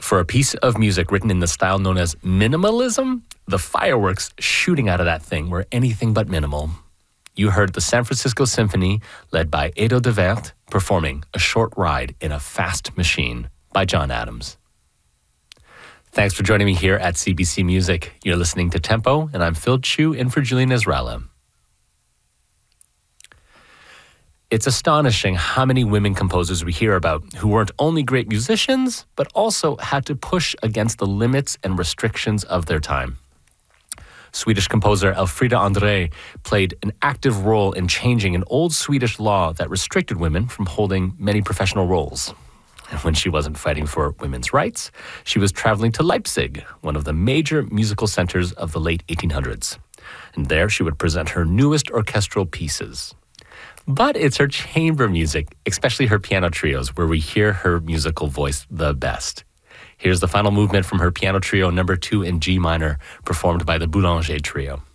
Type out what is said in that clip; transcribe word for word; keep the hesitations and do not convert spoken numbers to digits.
For a piece of music written in the style known as minimalism, the fireworks shooting out of that thing were anything but minimal. You heard the San Francisco Symphony, led by Edo de Wert, performing A Short Ride in a Fast Machine by John Adams. Thanks for joining me here at C B C Music. You're listening to Tempo, and I'm Phil Chu in for Julian Ezrella. It's astonishing how many women composers we hear about who weren't only great musicians, but also had to push against the limits and restrictions of their time. Swedish composer Elfrida André played an active role in changing an old Swedish law that restricted women from holding many professional roles. And when she wasn't fighting for women's rights, she was traveling to Leipzig, one of the major musical centers of the late eighteen hundreds. And there she would present her newest orchestral pieces. But it's her chamber music, especially her piano trios, where we hear her musical voice the best. Here's the final movement from her piano trio number two in G minor, performed by the Boulanger Trio.